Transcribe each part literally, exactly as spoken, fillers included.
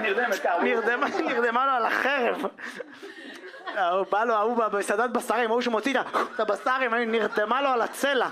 נרדמת, נרדמה לו על החרב. בא לו ההוא בסעדת בשרים, ההוא שמוציא את הבשרים, נרדמה לו על הצלע.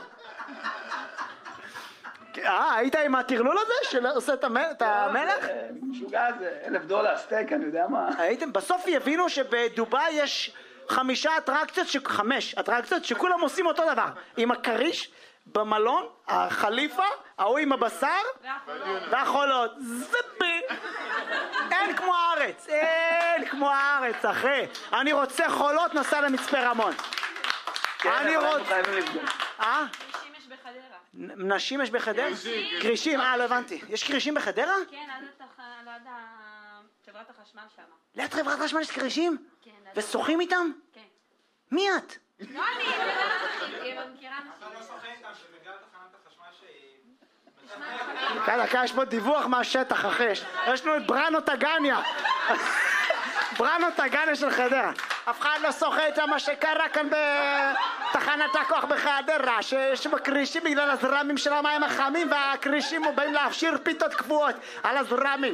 אה, היית עם הטרלול הזה שעושה את המלך? משוגע זה, אלף דולר, סטייק, אני יודע מה. הייתם, בסוף יבינו שבדובאי יש חמישה אטרקציות, חמש אטרקציות שכולם עושים אותו דבר. עם הקריש, במלון, החליפה, ההוא עם הבשר והחולות. זבי! אין כמו הארץ, אין כמו הארץ, אחי. אני רוצה חולות, נסע למצפה רמון. אני רוצה... אה? נשים יש בחדרה? קרישים, אה, לא הבנתי. יש קרישים בחדרה? כן, עד חברת החשמל שם. ליד חברת החשמל יש קרישים? כן. ושוחים איתם? כן. מי את? לא אני, אני מכירה נשים. אתה לא שוחה איתם, שבגלל תחנת החשמל שהיא... דקה, דקה, יש פה דיווח מהשטח, אחי. יש לנו את בראנו טגניה. בראנו טגניה של חדרה. אף אחד לא שוחה איתם מה שקרה כאן בתחנת הכוח בחדרה, שיש בקרישים בגלל הזרמים של המים החמים, והקרישים באים להפשיר פיתות קבועות על הזרמים.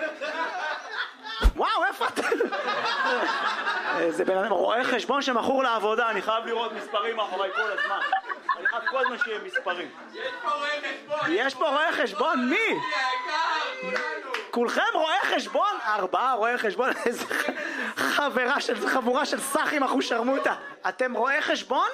וואו, איפה אתה? זה בן אדם רואה חשבון שמכור לעבודה, אני חייב לראות מספרים מאחורי כל הזמן. אני חייב כל הזמן שיהיה מספרים. יש פה רואה חשבון! יש פה רואה חשבון? מי? כולכם רואי חשבון? ארבעה רואי חשבון? איזה חברה של חבורה של סחים אחושרמוטה. אתם רואי חשבון?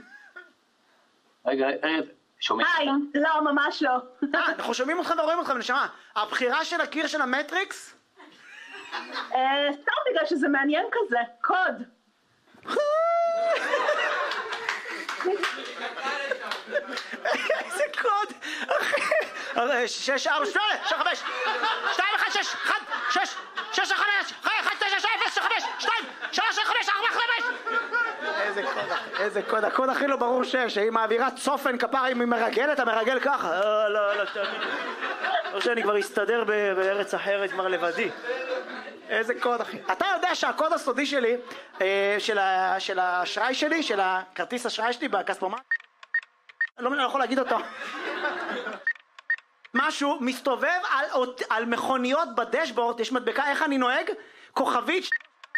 רגע, רגע, שומעים? היי, לא, ממש לא. אה, אנחנו שומעים אותך ורואים אותך, ונשמה. הבחירה של הקיר של המטריקס? סתם בגלל שזה מעניין כזה, קוד. איזה קוד? שש, ארבע, שמונה, שש, חמש, שתיים, אחד, שש, אחד, שש, שש, חמש, אחד, תשע, שש, אפס, חמש, שתיים, שלוש, חמש, ארבע, חמש. איזה קוד, איזה קוד, הקוד הכי לא ברור שיש, שהיא מעבירה צופן כפרה, אם היא מרגלת, המרגל ככה. לא, לא, לא, תאמין. לא שאני כבר אסתדר בארץ אחרת, כבר לבדי. איזה קוד, אחי. אתה יודע שהקוד הסודי שלי, של האשראי שלי, של הכרטיס אשראי שלי בכספומט, לא יכול להגיד אותו. משהו מסתובב על, על מכוניות בדשבורד, יש מדבקה איך אני נוהג, כוכבית,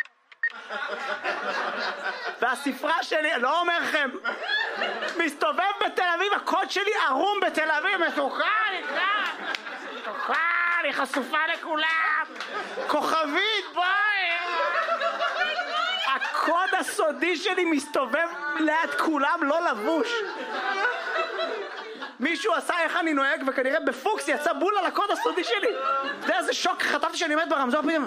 והספרה שלי, לא אומר לכם, מסתובב בתל אביב, הקוד שלי ערום בתל אביב, מסוכן, מסוכן, היא חשופה לכולם, כוכבית, בואי. הקוד הסודי שלי מסתובב ליד כולם, לא לבוש. מישהו עשה איך אני נוהג, וכנראה בפוקס יצא בול על הקוד הסודי שלי. אתה יודע איזה שוק, חטפתי שאני עומד ברמזור, פתאום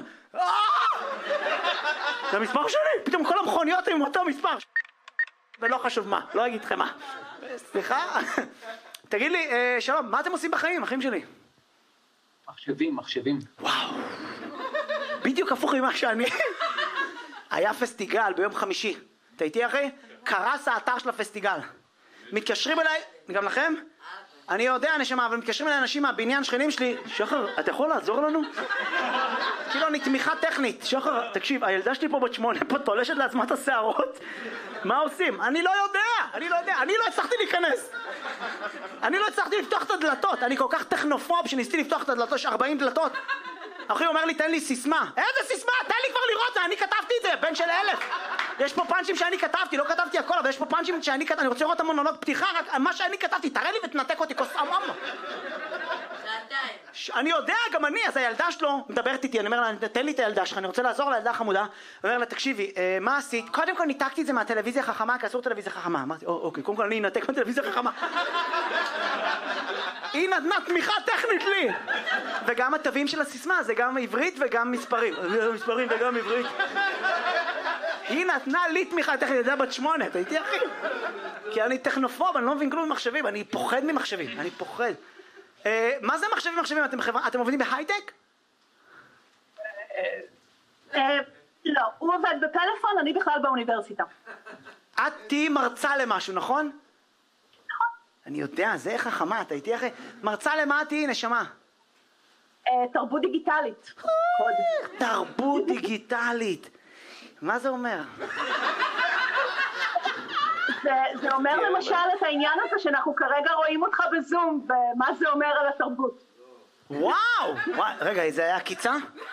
זה המספר שלי, פתאום כל המכוניות עם אותו מספר. ולא חשוב מה, לא אגיד לכם מה. סליחה? תגיד לי, שלום, מה אתם עושים בחיים, אחים שלי? מחשבים, מחשבים. וואו, בדיוק הפוך ממה שאני. היה פסטיגל ביום חמישי, אתה איתי אחי? קרס האתר של הפסטיגל. מתקשרים אליי, גם לכם? אני יודע נשמה, אבל מתקשרים אליי אנשים מהבניין שכנים שלי. שחר, אתה יכול לעזור לנו? כאילו אני תמיכה טכנית. שחר, תקשיב, הילדה שלי פה בת שמונה פה תולשת לעצמה את השערות. מה עושים? אני לא יודע, אני לא יודע, אני לא הצלחתי להיכנס. אני לא הצלחתי לפתוח את הדלתות, אני כל כך טכנופוב שניסיתי לפתוח את הדלתות, יש ארבעים דלתות. אחי אומר לי, תן לי סיסמה. איזה סיסמה? תן לי כבר לראות, אני כתבתי את זה, בן של אלף. יש פה פאנצ'ים שאני כתבתי, לא כתבתי הכל, אבל יש פה פאנצ'ים שאני כתבתי, אני רוצה לראות את המונולוג פתיחה, רק מה שאני כתבתי, תראה לי ותנתק אותי, כוס אממה. אני יודע, גם אני, אז הילדה שלו מדברת איתי, אני אומר לה, תן לי את הילדה שלך, אני רוצה לעזור לילדה החמודה. אני אומר לה, תקשיבי, מה עשית? קודם כל ניתקתי את זה מהטלוויזיה החכמה, כי אסור טלוויזיה חכמה. אמרתי, אוקיי, קודם כל אני אנתק מהטלוויזיה החכמה. היא נתנה תמיכה טכנית לי. וגם התווים של הסיסמה, זה גם עברית וגם מספרים. מספרים וגם עברית. היא נתנה לי תמיכה טכנית, זה בת שמונה, אתה איתי אחי? כי אני טכנופוב, אני לא מבין כלום במחשבים, אני פוחד ממחשבים, אני פוחד. מה זה מחשבים מחשבים? אתם עובדים בהייטק? לא, הוא עובד בפלאפון, אני בכלל באוניברסיטה. את תהי מרצה למשהו, נכון? נכון. אני יודע, זה חכמה, אתה איתי אחי? מרצה למה את תהי, נשמה? תרבות דיגיטלית. תרבות דיגיטלית. מה זה אומר? זה אומר למשל את העניין הזה שאנחנו כרגע רואים אותך בזום, ומה זה אומר על התרבות. וואו! רגע, זה היה קיצה?